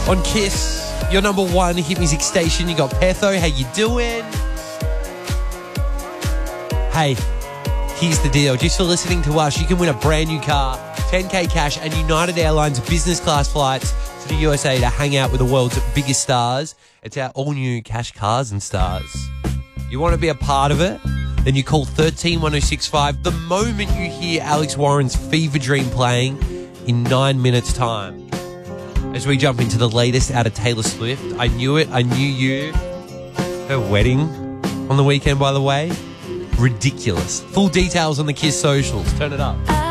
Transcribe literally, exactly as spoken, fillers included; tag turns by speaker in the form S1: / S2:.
S1: On Kiss, your number one hit music station. You got Petho. How you doing? Hey, here's the deal. Just for listening to us, you can win a brand new car, ten K cash, and United Airlines business class flights to the U S A to hang out with the world's biggest stars. It's our all-new Cash Cars and Stars. You want to be a part of it? Then you call one three one oh six five the moment you hear Alex Warren's Fever Dream playing in nine minutes' time. As we jump into the latest out of Taylor Swift, I knew it, I knew you. Her wedding on the weekend, by the way, ridiculous. Full details on the Kiss socials. Turn it up.